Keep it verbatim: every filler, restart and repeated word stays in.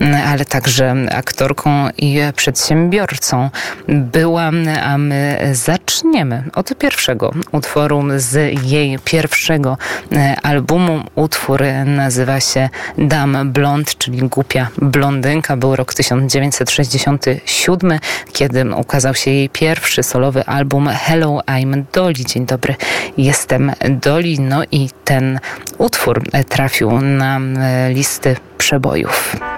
ale także aktorką i przedsiębiorcą była, a my zaczniemy od pierwszego utworu z jej pierwszego albumu. Utwór nazywa się Dame Blonde, czyli głupia blondynka. Był rok tysiąc dziewięćset sześćdziesiąty siódmy, kiedy ukazał się jej pierwszy solowy album Hello, I'm Dolly. Dzień dobry, jestem Dolly. No i ten utwór trafił na listy przebojów.